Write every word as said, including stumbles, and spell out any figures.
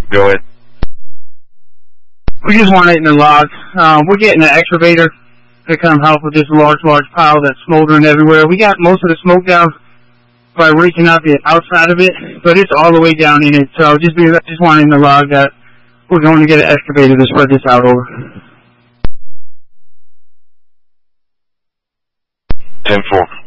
Go ahead. We just want it in the log. Um, we're getting an excavator to come help with this large, large pile that's smoldering everywhere. We got most of the smoke down by reaching out the outside of it, but it's all the way down in it. So just be, just want it in the log that we're going to get an excavator to spread this out over. ten four.